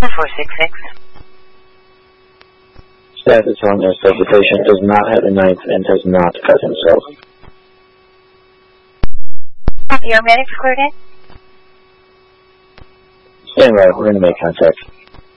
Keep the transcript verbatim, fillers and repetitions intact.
four six six. Staff is telling us that the patient does not have a knife and does not cut himself. Your medic's cleared in? Stand by, we're going to make contact.